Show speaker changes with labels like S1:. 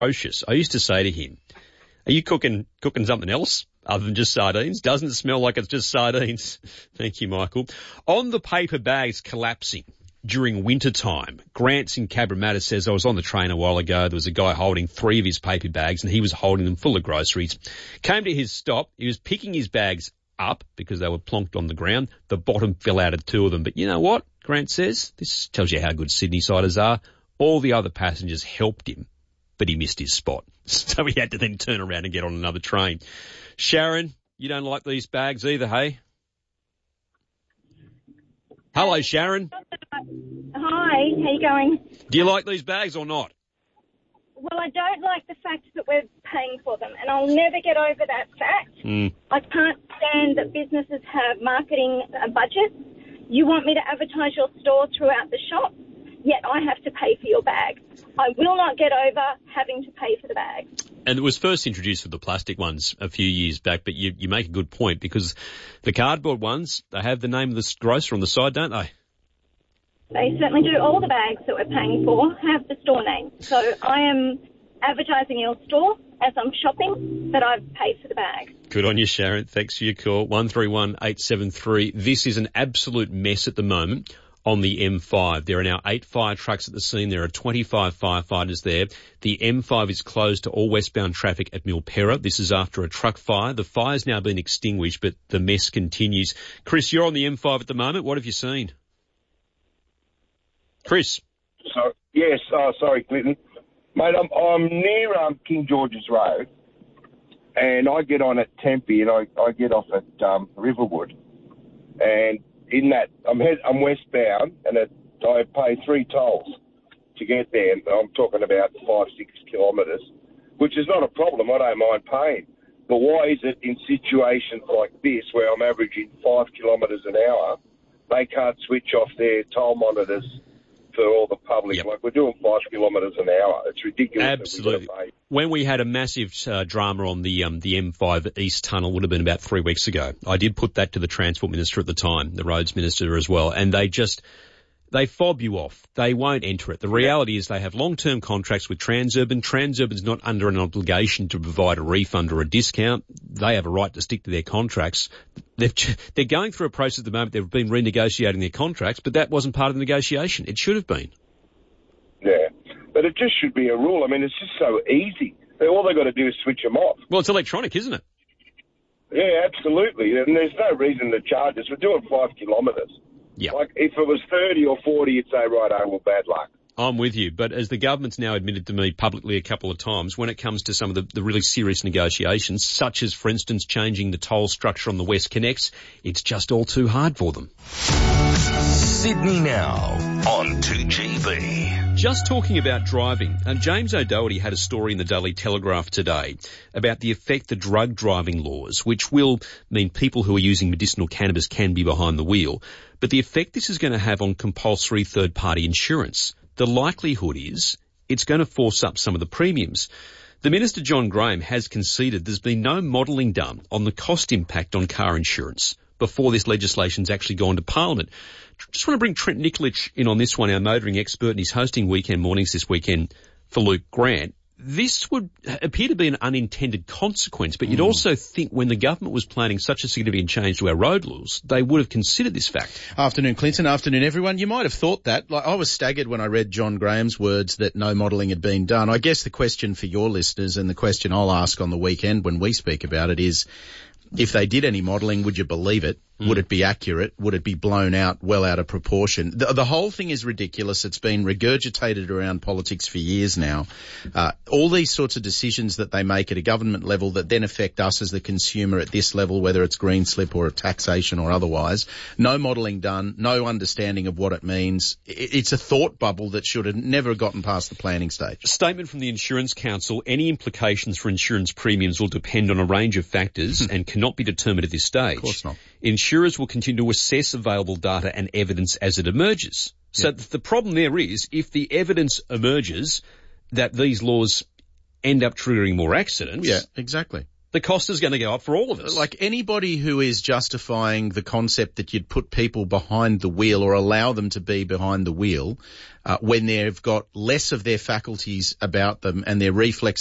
S1: atrocious. I used to say to him, are you cooking something else other than just sardines? Doesn't it smell like it's just sardines? Thank you, Michael. On the paper bags collapsing during winter time, Grant's in Cabramatta says, I was on the train a while ago. There was a guy holding 3 of his paper bags and he was holding them full of groceries. Came to his stop. He was picking his bags up because they were plonked on the ground. The bottom fell out of 2 of them. But you know what? Grant says, this tells you how good Sydney-siders are. All the other passengers helped him, but he missed his spot. So he had to then turn around and get on another train. Sharon, you don't like these bags either, hey? Hello, Sharon.
S2: Hi, how you going?
S1: Do you like these bags or not?
S2: Well, I don't like the fact that we're paying for them, and I'll never get over that fact. I can't stand that businesses have marketing budgets. You want me to advertise your store throughout the shop, yet I have to pay for your bag. I will not get over having to pay for the bag.
S1: And it was first introduced for the plastic ones a few years back, but you make a good point because the cardboard ones, they have the name of the grocer on the side, don't they?
S2: They certainly do. All the bags that we're paying for have the store name. So I am advertising your store as I'm shopping, but I've paid for the bag.
S1: Good on you, Sharon. Thanks for your call. 131873. This is an absolute mess at the moment on the M5. There are now 8 fire trucks at the scene. There are 25 firefighters there. The M5 is closed to all westbound traffic at Milperra. This is after a truck fire. The fire's now been extinguished, but the mess continues. Chris, you're on the M5 at the moment. What have you seen? Chris?
S3: Yes, sorry, Clinton. Mate, I'm near King George's Road, and I get on at Tempe, and I get off at Riverwood. And in that, I'm westbound, and I pay 3 tolls to get there. And I'm talking about 5-6 kilometres, which is not a problem. I don't mind paying. But why is it in situations like this, where I'm averaging 5 kilometres an hour, they can't switch off their toll monitors for all the public?
S1: Yep.
S3: Like, we're doing 5 kilometres an hour. It's ridiculous.
S1: Absolutely. When we had a massive drama on the M5 East Tunnel, would have been about 3 weeks ago. I did put that to the Transport Minister at the time, the Roads Minister as well, and they fob you off. They won't enter it. The reality is they have long-term contracts with Transurban. Transurban's not under an obligation to provide a refund or a discount. They have a right to stick to their contracts. They're going through a process at the moment. They've been renegotiating their contracts, but that wasn't part of the negotiation. It should have been.
S3: Yeah, but it just should be a rule. I mean, it's just so easy. All they've got to do is switch them off.
S1: Well, it's electronic, isn't it?
S3: Yeah, absolutely. And there's no reason to charge us. We're doing 5 kilometres.
S1: Yeah.
S3: Like, if it was 30 or 40, you'd say, right, oh, well, bad luck.
S1: I'm with you. But as the government's now admitted to me publicly a couple of times, when it comes to some of the really serious negotiations, such as, for instance, changing the toll structure on the West Connects, it's just all too hard for them.
S4: Sydney Now on 2GB.
S1: Just talking about driving, James O'Doherty had a story in the Daily Telegraph today about the effect the drug driving laws, which will mean people who are using medicinal cannabis can be behind the wheel, but the effect this is going to have on compulsory third-party insurance. The likelihood is it's going to force up some of the premiums. The Minister, John Graham, has conceded there's been no modelling done on the cost impact on car insurance before this legislation's actually gone to Parliament. Just want to bring Trent Nikolic in on this one, our motoring expert, and he's hosting Weekend Mornings this weekend for Luke Grant. This would appear to be an unintended consequence, but you'd also think when the government was planning such a significant change to our road laws, they would have considered this fact.
S5: Afternoon, Clinton. Afternoon, everyone. You might have thought that. Like, I was staggered when I read John Graham's words that no modelling had been done. I guess the question for your listeners, and the question I'll ask on the weekend when we speak about it, is if they did any modelling, would you believe it? Would it be accurate? Would it be blown out, well out of proportion? The whole thing is ridiculous. It's been regurgitated around politics for years now. All these sorts of decisions that they make at a government level that then affect us as the consumer at this level, whether it's green slip or taxation or otherwise, no modelling done, no understanding of what it means. It's a thought bubble that should have never gotten past the planning stage.
S1: A statement from the Insurance Council: any implications for insurance premiums will depend on a range of factors and cannot be determined at this stage.
S5: Of course not.
S1: Insurers will continue to assess available data and evidence as it emerges. So the problem there is, if the evidence emerges that these laws end up triggering more accidents.
S5: Yeah, exactly.
S1: The cost is going to go up for all of us.
S5: Like anybody who is justifying the concept that you'd put people behind the wheel or allow them to be behind the wheel when they've got less of their faculties about them and their reflexes